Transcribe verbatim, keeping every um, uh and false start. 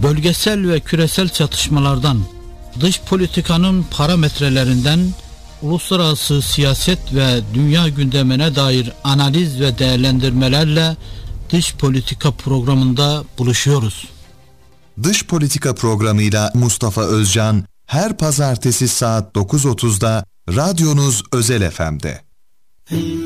bölgesel ve küresel çatışmalardan, dış politikanın parametrelerinden, uluslararası siyaset ve dünya gündemine dair analiz ve değerlendirmelerle dış politika programında buluşuyoruz. Dış politika programıyla Mustafa Özcan her pazartesi saat dokuz otuzda radyonuz Özel F M'de.